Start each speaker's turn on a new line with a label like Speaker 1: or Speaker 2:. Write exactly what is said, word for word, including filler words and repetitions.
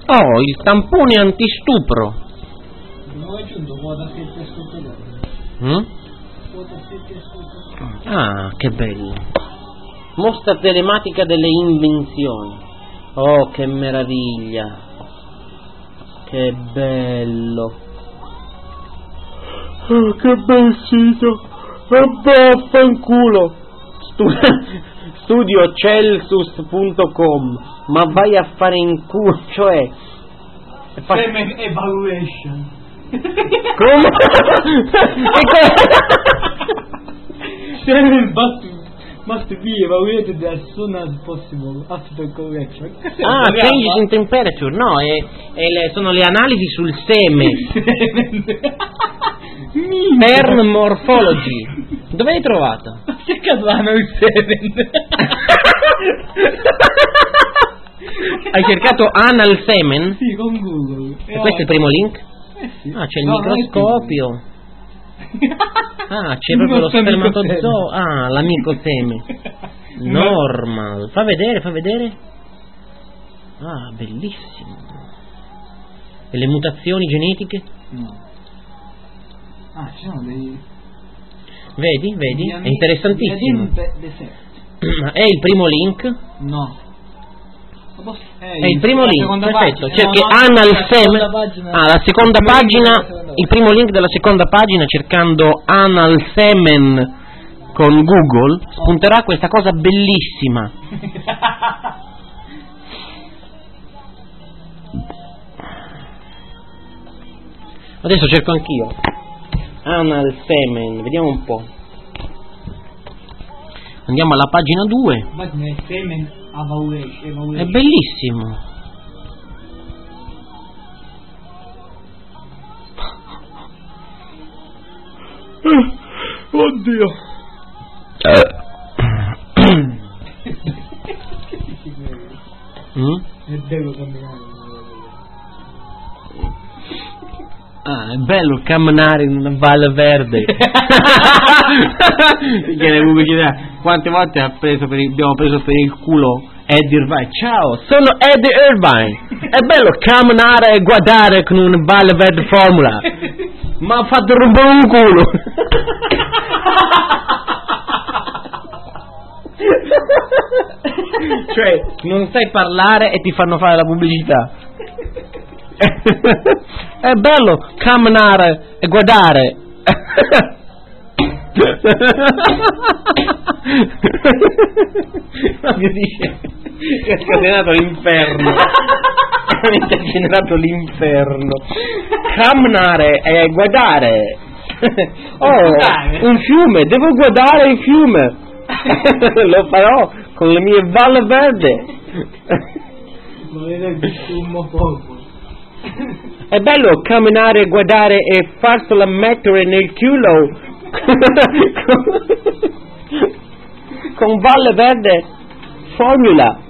Speaker 1: Oh, il tampone antistupro.
Speaker 2: Non ho aggiunto quota sette ascoltatori.
Speaker 1: Mm?
Speaker 2: Quota sette ascoltatori.
Speaker 1: Ah, che bello. Mostra telematica delle invenzioni. Oh, che meraviglia. Che bello. Oh, che bel sito. Vaffanculo. Studio Celsus punto com. Ma vai a fare in culo, cioè
Speaker 2: fa... Semen evaluation.
Speaker 1: Come?
Speaker 2: Semen must, must be evaluated as soon as possible after correction.
Speaker 1: Ah, changes in temperature. No, è, è le, sono le analisi sul seme. Per morphology. Dove l'hai trovato?
Speaker 2: Che cazzo hanno il semen?
Speaker 1: Hai cercato anal semen?
Speaker 2: Sì, con Google.
Speaker 1: E oh, questo è il primo link?
Speaker 2: Eh sì.
Speaker 1: Ah, c'è il
Speaker 2: no,
Speaker 1: microscopio. Ah, c'è proprio lo spermatozoo. Ah, l'amico seme. Normal. Fa vedere, fa vedere. Ah, bellissimo. E le mutazioni genetiche?
Speaker 2: No. Ah, ci sono dei...
Speaker 1: Vedi, vedi? È interessantissimo. È il primo link?
Speaker 2: No.
Speaker 1: È il primo link, perfetto.
Speaker 2: Pagina.
Speaker 1: Cerchi
Speaker 2: No, no,
Speaker 1: anal
Speaker 2: la
Speaker 1: semen.
Speaker 2: pagina.
Speaker 1: Ah, la seconda pagina. Il primo link della seconda pagina, cercando anal semen con Google, spunterà questa cosa bellissima. Adesso cerco anch'io anal semen, vediamo un po'. Andiamo alla pagina due. È bellissimo. Oddio. mm?
Speaker 2: È bello camminare.
Speaker 1: Ah, è bello camminare in una valle verde. Quante volte ha preso per il, abbiamo preso per il culo Eddie Irvine? Ciao, sono Eddie Irvine. È bello camminare e guardare con una valle verde formula. Ma ha fatto rompere un culo. Cioè, non sai parlare e ti fanno fare la pubblicità. È bello camminare e guardare. Mi dice che ha scatenato l'inferno. Mi ha generato l'inferno. Camminare e guardare. Oh, un fiume, devo guardare il fiume. Lo farò con le mie valle verde. È bello camminare, guardare e farsela mettere nel culo con valle verde formula.